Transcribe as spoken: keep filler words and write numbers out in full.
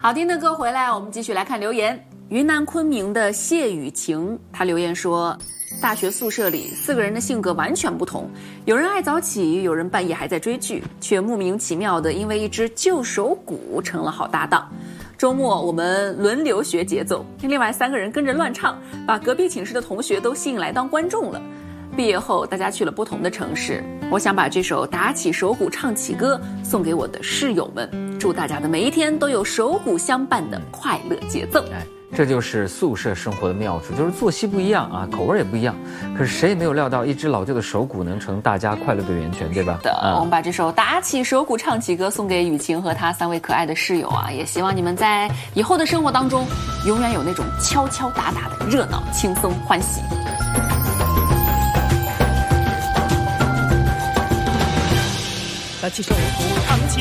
好听的歌回来，我们继续来看留言。云南昆明的谢雨晴，她留言说，大学宿舍里四个人的性格完全不同，有人爱早起，有人半夜还在追剧，却莫名其妙的因为一只旧手鼓成了好搭档。周末我们轮流学节奏，另外三个人跟着乱唱，把隔壁寝室的同学都吸引来当观众了。毕业后大家去了不同的城市，我想把这首打起手鼓唱起歌送给我的室友们，祝大家的每一天都有手鼓相伴的快乐节奏。 哎，这就是宿舍生活的妙处，就是作息不一样啊，口味也不一样，可是谁也没有料到一只老旧的手鼓能成大家快乐的源泉，对吧？ 的、嗯，我们把这首打起手鼓唱起歌送给雨晴和她三位可爱的室友啊，也希望你们在以后的生活当中永远有那种敲敲打打的热闹、轻松、欢喜。 打起手鼓唱起